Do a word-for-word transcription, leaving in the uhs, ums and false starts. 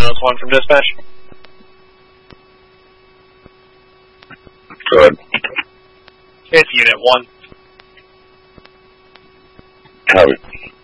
That's one from dispatch. Good. It's unit one. Copy.